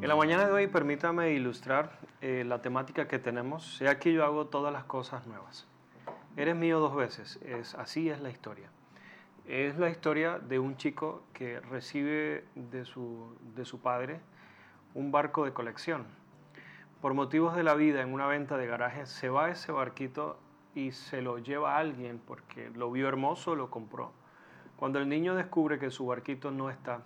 En la mañana de hoy permítame ilustrar la temática que tenemos. He aquí yo hago todas las cosas nuevas. Eres mío dos veces. Así es la historia. Es la historia de un chico que recibe de su padre un barco de colección. Por motivos de la vida, en una venta de garaje, se va ese barquito y se lo lleva a alguien porque lo vio hermoso, lo compró. Cuando el niño descubre que su barquito no está,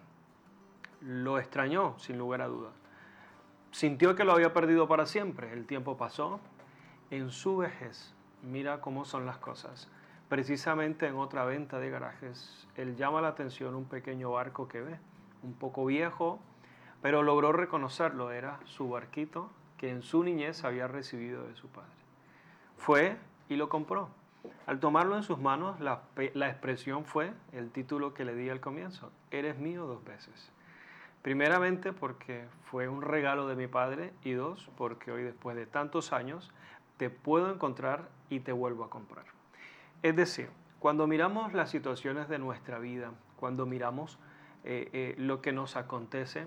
lo extrañó sin lugar a dudas. Sintió que lo había perdido para siempre. El tiempo pasó. En su vejez, mira cómo son las cosas. Precisamente en otra venta de garajes, él llama la atención un pequeño barco que ve, un poco viejo, pero logró reconocerlo. Era su barquito que en su niñez había recibido de su padre. Fue y lo compró. Al tomarlo en sus manos, la expresión fue el título que le di al comienzo: Eres mío dos veces. Primeramente porque fue un regalo de mi padre, y dos, porque hoy, después de tantos años, te puedo encontrar y te vuelvo a comprar. Es decir, cuando miramos las situaciones de nuestra vida, cuando miramos lo que nos acontece,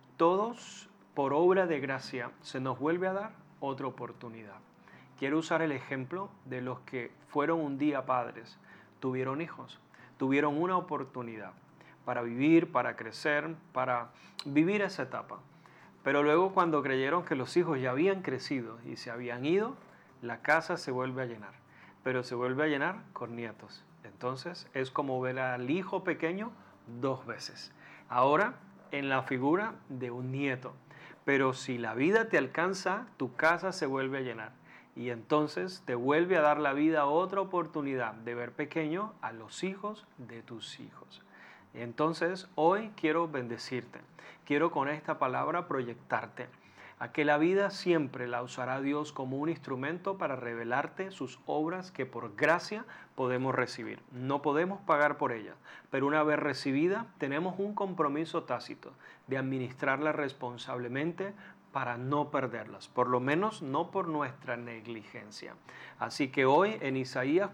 todos, por obra de gracia, se nos vuelve a dar otra oportunidad. Quiero usar el ejemplo de los que fueron un día padres, tuvieron hijos, tuvieron una oportunidad para vivir, para crecer, para vivir esa etapa. Pero luego, cuando creyeron que los hijos ya habían crecido y se habían ido, la casa se vuelve a llenar, pero se vuelve a llenar con nietos. Entonces es como ver al hijo pequeño dos veces. Ahora en la figura de un nieto. Pero si la vida te alcanza, tu casa se vuelve a llenar. Y entonces te vuelve a dar la vida otra oportunidad de ver pequeño a los hijos de tus hijos. Entonces hoy quiero bendecirte, quiero con esta palabra proyectarte a que la vida siempre la usará Dios como un instrumento para revelarte sus obras que por gracia podemos recibir. No podemos pagar por ellas, pero una vez recibida tenemos un compromiso tácito de administrarlas responsablemente para no perderlas, por lo menos no por nuestra negligencia. Así que hoy en Isaías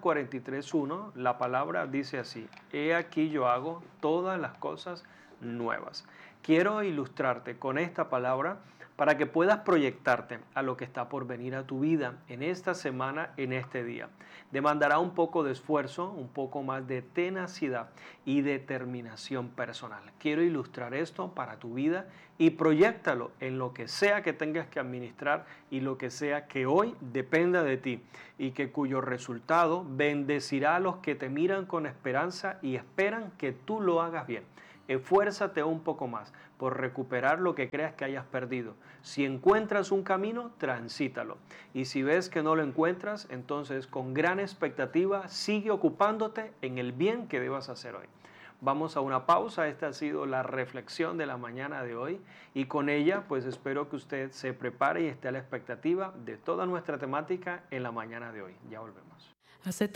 43:1 la palabra dice así: He aquí yo hago todas las cosas nuevas. Quiero ilustrarte con esta palabra para que puedas proyectarte a lo que está por venir a tu vida en esta semana, en este día. Demandará un poco de esfuerzo, un poco más de tenacidad y determinación personal. Quiero ilustrar esto para tu vida y proyéctalo en lo que sea que tengas que administrar y lo que sea que hoy dependa de ti, y que cuyo resultado bendecirá a los que te miran con esperanza y esperan que tú lo hagas bien. Esfuérzate un poco más por recuperar lo que creas que hayas perdido. Si encuentras un camino, transítalo. Y si ves que no lo encuentras, entonces con gran expectativa sigue ocupándote en el bien que debas hacer hoy. Vamos a una pausa. Esta ha sido la reflexión de la mañana de hoy, y con ella pues espero que usted se prepare y esté a la expectativa de toda nuestra temática en la mañana de hoy. Ya volvemos.